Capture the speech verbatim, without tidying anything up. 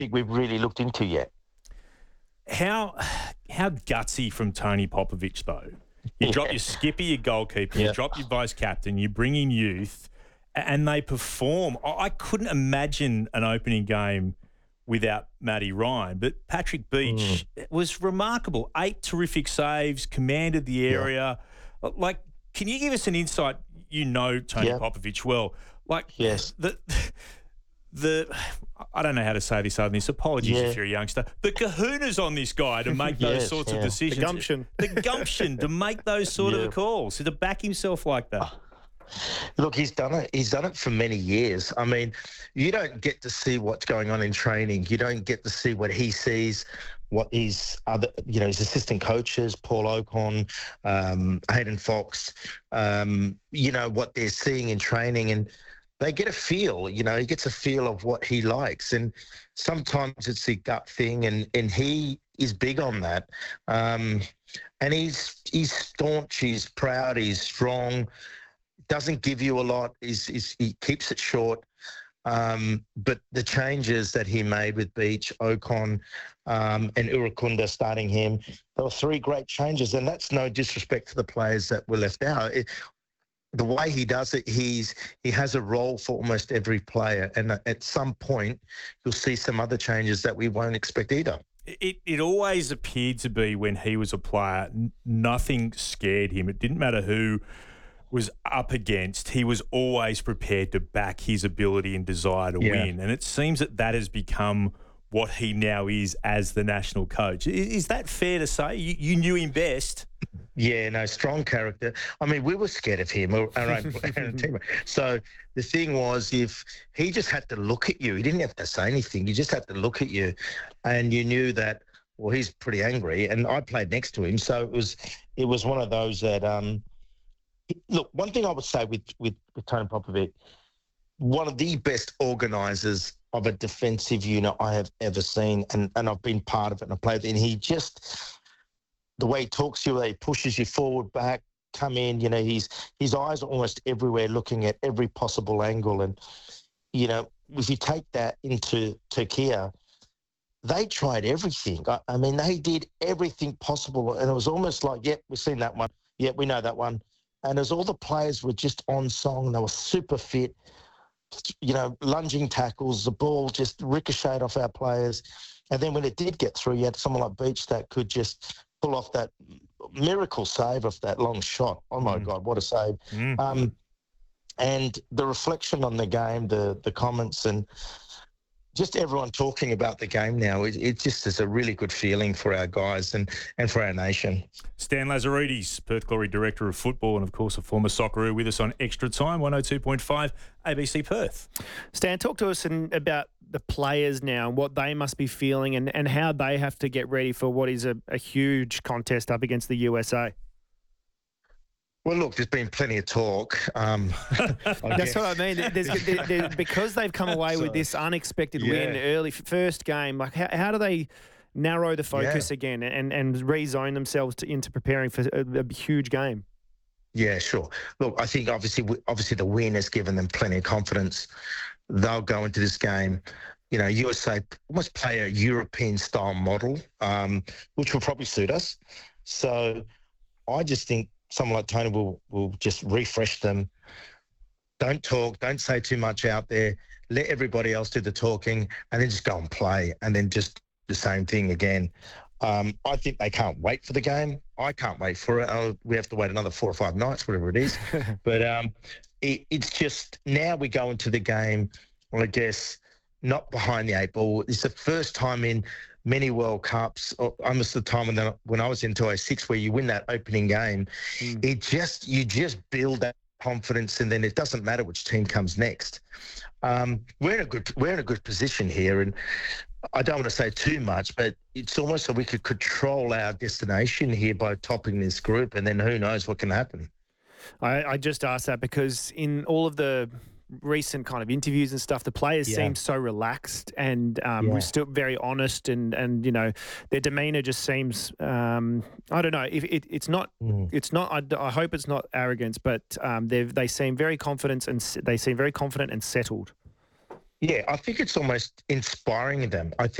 think we've really looked into yet. How how gutsy from Tony Popovich, though. You Yeah. drop your skipper, your goalkeeper, Yeah. you drop your vice-captain, you bring in youth, and they perform. I I couldn't imagine an opening game without Matty Ryan, but Patrick Beach Mm. was remarkable. Eight terrific saves, commanded the area. Like, can you give us an insight? You know Tony Yeah. Popovich well. Like, Yes. the the I don't know how to say this other than this. Apologies Yeah. if you're a youngster. The kahunas on this guy to make those Yes, sorts yeah. of The decisions. gumption. The gumption to make those sort Yeah. of calls, to back himself like that. Look, he's done it. He's done it for many years. I mean, you don't get to see what's going on in training. You don't get to see what he sees, what his other, you know, his assistant coaches, Paul Ocon, um, Hayden Fox, um, you know, what they're seeing in training, and they get a feel. You know, he gets a feel of what he likes, and sometimes it's a gut thing, and and he is big on that. Um, and he's he's staunch. He's proud. He's strong. Doesn't give you a lot. He's, he's, he keeps it short. Um, but the changes that he made with Beach, Ocon, um, and Urakunda starting him, there were three great changes. And that's no disrespect to the players that were left out. It, the way he does it, he's he has a role for almost every player. And at some point, you'll see some other changes that we won't expect either. It, it always appeared to be when he was a player, n- nothing scared him. It didn't matter who was up against, he was always prepared to back his ability and desire to Yeah. win. And it seems that that has become what he now is as the national coach. Is, is that fair to say? You, you knew him best. Yeah, no, strong character. I mean, we were scared of him, our own, our own team. So the thing was, if he just had to look at you, he didn't have to say anything. He just had to look at you, and you knew that. Well, he's pretty angry, and I played next to him, so it was it was one of those that. Um, look, one thing I would say with with, with Tony Popovich, one of the best organisers of a defensive unit I have ever seen, and and I've been part of it, and I played, and he just. The way he talks to you, he pushes you forward, back, come in. You know, he's his eyes are almost everywhere, looking at every possible angle. And you know, if you take that into Turkey, they tried everything. I, I mean, they did everything possible, and it was almost like, "Yep, we've seen that one. Yep, we know that one." And as all the players were just on song, they were super fit. You know, lunging tackles, the ball just ricocheted off our players, and then when it did get through, you had someone like Beach that could just pull off that miracle save of that long shot. Oh, my Mm. God, what a save. Mm. Um, and the reflection on the game, the the comments, and just everyone talking about the game now, it, it just is a really good feeling for our guys and, and for our nation. Stan Lazaridis, Perth Glory Director of Football and, of course, a former Socceroo, with us on Extra Time, one oh two point five A B C Perth. Stan, talk to us in, about the players now and what they must be feeling and, and how they have to get ready for what is a, a huge contest up against the U S A. Well, look, there's been plenty of talk. Um, I That's guess. what I mean. There's, there, there, because they've come away So, with this unexpected yeah. win early, first game, like how, how do they narrow the focus Yeah. again and, and rezone themselves to, into preparing for a, a huge game? Yeah, sure. Look, I think obviously, obviously the win has given them plenty of confidence. They'll go into this game, you know, U S A almost play a European style model, um, which will probably suit us. So I just think someone like Tony will, will just refresh them. Don't talk, don't say too much out there. Let everybody else do the talking and then just go and play and then just the same thing again. Um, I think they can't wait for the game. I can't wait for it. Oh, we have to wait another four or five nights, whatever it is. But um, it, it's just now we go into the game, well, I guess, not behind the eight ball. It's the first time in many World Cups, or almost the time when, the, when I was in two thousand six, where you win that opening game. Mm. It just, you just build that confidence, and then it doesn't matter which team comes next. Um, we're in a good, we're in a good position here, and I don't want to say too much, but it's almost so we could control our destination here by topping this group, and then who knows what can happen. I, I just asked that because in all of the recent kind of interviews and stuff, the players Yeah. seem so relaxed and um, Yeah. we're still very honest, and, and you know their demeanour just seems um, I don't know if it, it's not Mm. it's not I, I hope it's not arrogance, but um, they they seem very confident and s- they seem very confident and settled. Yeah, I think it's almost inspiring them. I